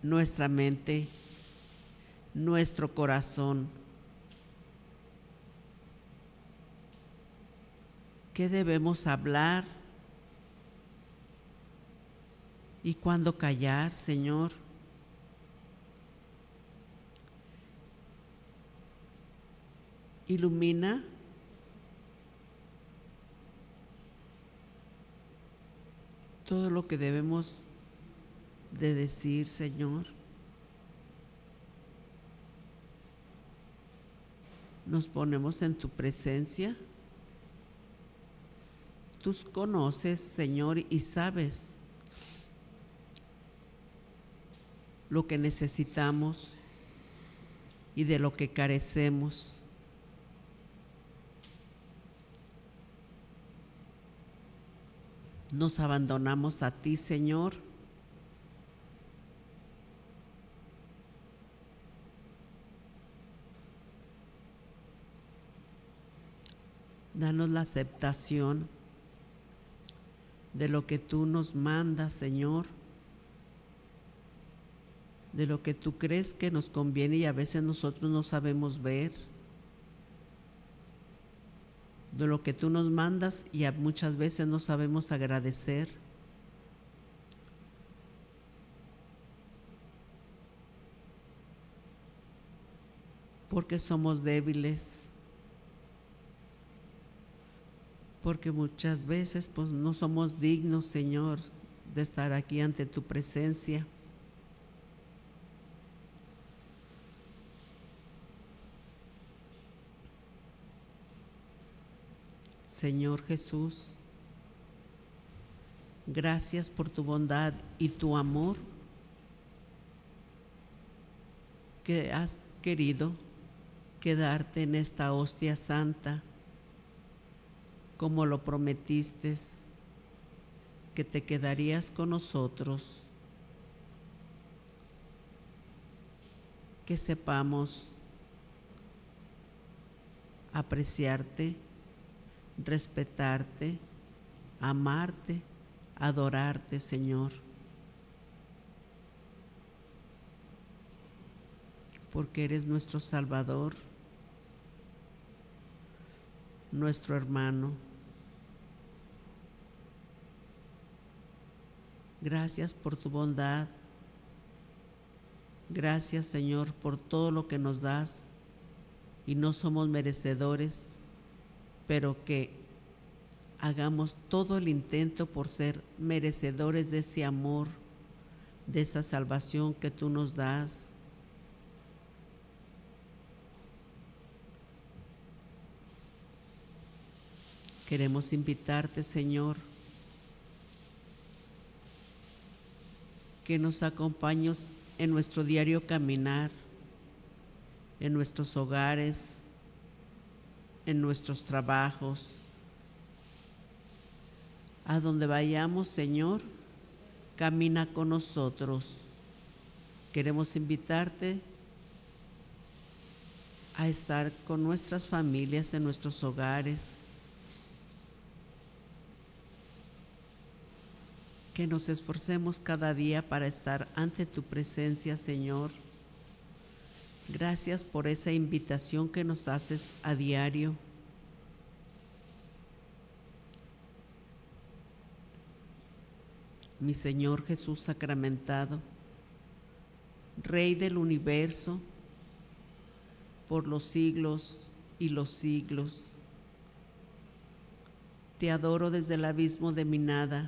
nuestra mente, nuestro corazón. ¿Qué debemos hablar? ¿Y cuándo callar, Señor? Ilumina todo lo que debemos de decir, Señor. Nos ponemos en tu presencia. Tú conoces, Señor, y sabes lo que necesitamos y de lo que carecemos. Nos abandonamos a ti, Señor. Danos la aceptación de lo que tú nos mandas, Señor, de lo que tú crees que nos conviene y a veces nosotros no sabemos ver, de lo que tú nos mandas y muchas veces no sabemos agradecer. Porque somos débiles, porque muchas veces pues no somos dignos, Señor, de estar aquí ante tu presencia. Señor Jesús, gracias por tu bondad y tu amor que has querido quedarte en esta hostia santa, como lo prometiste, que te quedarías con nosotros. Que sepamos apreciarte, respetarte, amarte, adorarte, Señor. Porque eres nuestro Salvador, nuestro hermano. Gracias por tu bondad. Gracias, Señor, por todo lo que nos das y no somos merecedores, pero que hagamos todo el intento por ser merecedores de ese amor, de esa salvación que tú nos das. Queremos invitarte, Señor, que nos acompañes en nuestro diario caminar, en nuestros hogares, en nuestros trabajos. A donde vayamos, Señor, camina con nosotros. Queremos invitarte a estar con nuestras familias en nuestros hogares. Que nos esforcemos cada día para estar ante tu presencia, Señor. Gracias por esa invitación que nos haces a diario. Mi Señor Jesús sacramentado, Rey del universo, por los siglos y los siglos. Te adoro desde el abismo de mi nada,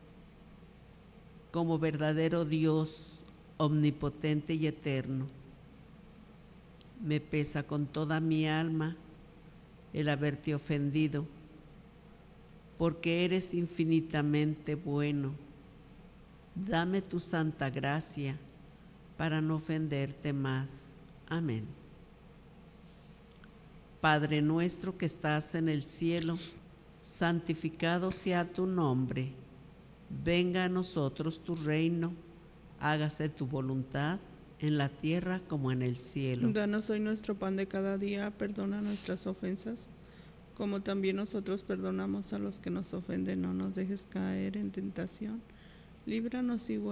como verdadero Dios omnipotente y eterno. Me pesa con toda mi alma el haberte ofendido, porque eres infinitamente bueno. Dame tu santa gracia para no ofenderte más. Amén. Padre nuestro que estás en el cielo, santificado sea tu nombre. Venga a nosotros tu reino, hágase tu voluntad en la tierra como en el cielo. Danos hoy nuestro pan de cada día, perdona nuestras ofensas, como también nosotros perdonamos a los que nos ofenden. No nos dejes caer en tentación, líbranos y